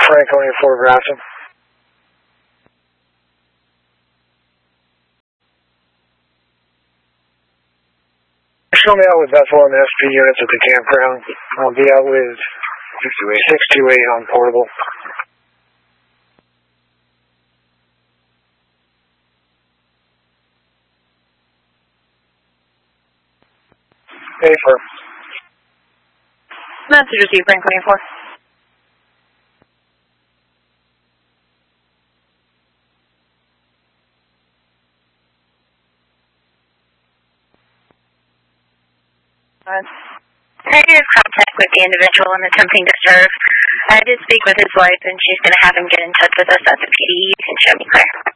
Franklin 4 Grafton. Show me out with Bethel and the SP units at the campground. I'll be out with 628 on portable. Hey, firm. Message received, Franklin 4. I did have contact with the individual and attempting to serve. I did speak with his wife, and she's going to have him get in touch with us at the PD. You can show me clear.